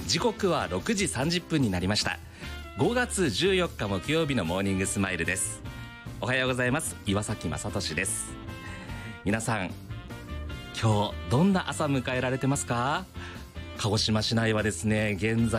時刻は6時30分になりました。5月14日木曜日のモーニングスマイルです。おはようございます。岩崎正俊です。皆さん、今日どんな朝迎えられてますか？鹿児島市内はですね、現在